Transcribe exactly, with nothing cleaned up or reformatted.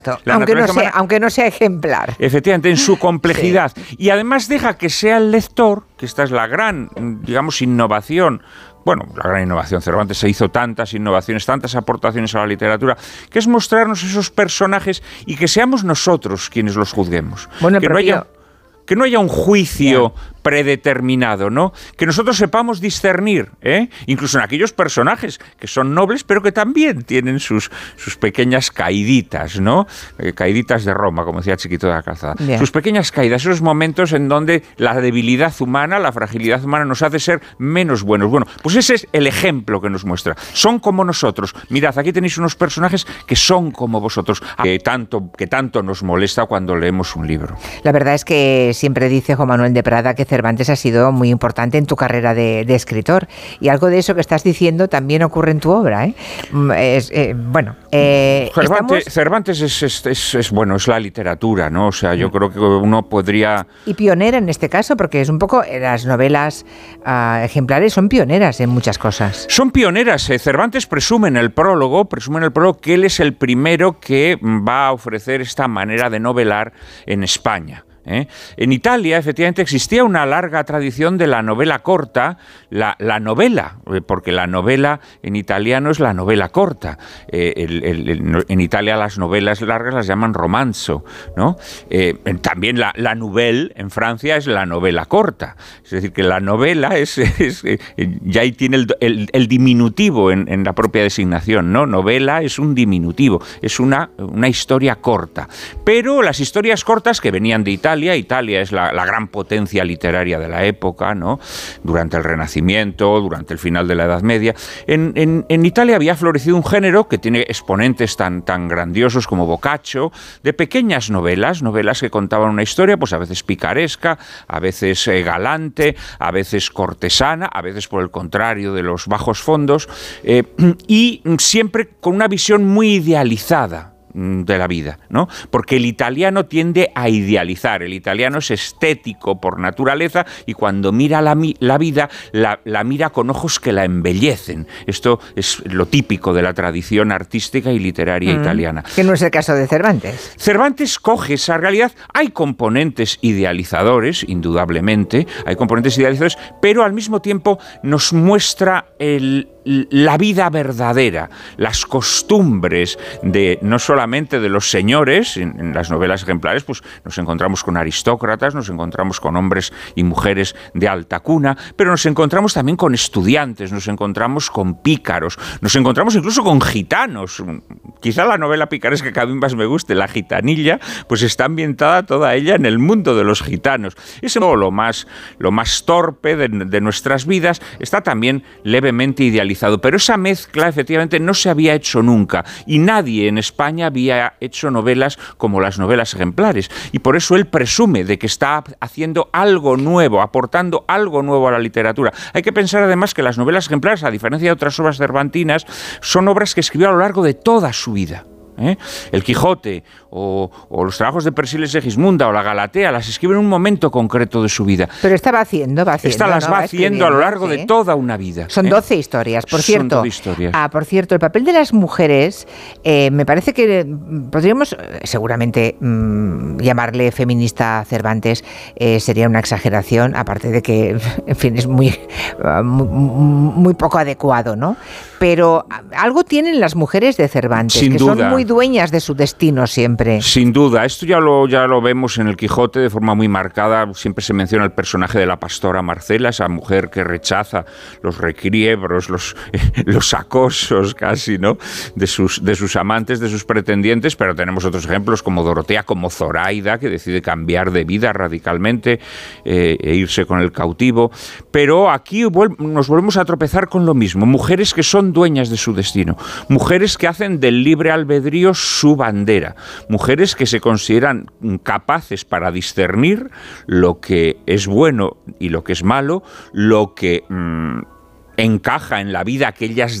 La aunque, no sea, humana, aunque no sea ejemplar. Efectivamente, en su complejidad. Sí. Y además deja que sea el lector, que esta es la gran, digamos, innovación. Bueno, la gran innovación. Cervantes se hizo tantas innovaciones, tantas aportaciones a la literatura, que es mostrarnos esos personajes y que seamos nosotros quienes los juzguemos. Bueno, que, pero no haya, tío, que no haya un juicio yeah. predeterminado, ¿no? Que nosotros sepamos discernir, ¿eh? Incluso en aquellos personajes que son nobles, pero que también tienen sus, sus pequeñas caiditas, ¿no? Eh, caiditas de Roma, como decía Chiquito de la Calzada. Yeah. Sus pequeñas caídas, esos momentos en donde la debilidad humana, la fragilidad humana nos hace ser menos buenos. Bueno, pues ese es el ejemplo que nos muestra. Son como nosotros. Mirad, aquí tenéis unos personajes que son como vosotros, que tanto, que tanto nos molesta cuando leemos un libro. La verdad es que siempre dice Juan Manuel de Prada que Cervantes ha sido muy importante en tu carrera de, de escritor, y algo de eso que estás diciendo también ocurre en tu obra, ¿eh? Es, eh, bueno, eh, Cervantes, estamos... Cervantes es, es, es, es, bueno, es la literatura, ¿no? O sea, yo creo que uno podría... Y pionera en este caso, porque es un poco, las novelas uh, ejemplares son pioneras en muchas cosas. Son pioneras. Eh. Cervantes presume en el prólogo, presume en el prólogo que él es el primero que va a ofrecer esta manera de novelar en España. ¿Eh? En Italia, efectivamente, existía una larga tradición de la novela corta, la, la novela, porque la novela en italiano es la novela corta. Eh, el, el, el, en Italia las novelas largas las llaman romanzo, ¿no? Eh, también la, la nouvelle en Francia es la novela corta. Es decir, que la novela es, es, es ya ahí tiene el, el, el diminutivo en, en la propia designación, ¿no? Novela es un diminutivo, es una, una historia corta. Pero las historias cortas que venían de Italia, Italia. Italia es la, la gran potencia literaria de la época, ¿no? Durante el Renacimiento, durante el final de la Edad Media. En, en, en Italia había florecido un género que tiene exponentes tan, tan grandiosos como Boccaccio, de pequeñas novelas, novelas que contaban una historia, pues a veces picaresca, a veces eh, galante, a veces cortesana, a veces por el contrario de los bajos fondos, eh, y siempre con una visión muy idealizada de la vida, ¿no? Porque el italiano tiende a idealizar, el italiano es estético por naturaleza y cuando mira la, la vida, la, la mira con ojos que la embellecen. Esto es lo típico de la tradición artística y literaria mm, italiana. Que no es el caso de Cervantes. Cervantes coge esa realidad. Hay componentes idealizadores, indudablemente, hay componentes idealizadores, pero al mismo tiempo nos muestra el la vida verdadera, las costumbres de no solamente de los señores, en, en las novelas ejemplares pues nos encontramos con aristócratas, nos encontramos con hombres y mujeres de alta cuna, pero nos encontramos también con estudiantes, nos encontramos con pícaros, nos encontramos incluso con gitanos. Quizá la novela picaresca que a mí más me guste, La gitanilla, pues está ambientada toda ella en el mundo de los gitanos. Es lo más, lo más torpe de, de nuestras vidas, está también levemente idealizado. Pero esa mezcla efectivamente no se había hecho nunca y nadie en España había hecho novelas como las novelas ejemplares y por eso él presume de que está haciendo algo nuevo, aportando algo nuevo a la literatura. Hay que pensar además que las novelas ejemplares, a diferencia de otras obras cervantinas, son obras que escribió a lo largo de toda su vida. ¿Eh? El Quijote o, o los trabajos de Persíles y Segismunda o la Galatea las escribe en un momento concreto de su vida. Pero esta va haciendo, va haciendo. Esta las ¿no? va va haciendo a lo largo ¿sí? de toda una vida. Son ¿eh? doce historias, por cierto. Son doce historias. Ah, por cierto, el papel de las mujeres, eh, me parece que podríamos, seguramente, mmm, llamarle feminista a Cervantes eh, sería una exageración, aparte de que, en fin, es muy, uh, muy, muy poco adecuado, ¿no? Pero algo tienen las mujeres de Cervantes, Sin que duda. son muy dueñas de su destino siempre. Sin duda, esto ya lo, ya lo vemos en el Quijote de forma muy marcada. Siempre se menciona el personaje de la pastora Marcela, esa mujer que rechaza los requiebros, los, los acosos casi, ¿no? de, sus, de sus amantes, de sus pretendientes, pero tenemos otros ejemplos como Dorotea, como Zoraida, que decide cambiar de vida radicalmente eh, e irse con el cautivo. Pero aquí vuel- nos volvemos a tropezar con lo mismo, mujeres que son dueñas de su destino, mujeres que hacen del libre albedrío su bandera, mujeres que se consideran capaces para discernir lo que es bueno y lo que es malo, lo que mmm, encaja en la vida que ellas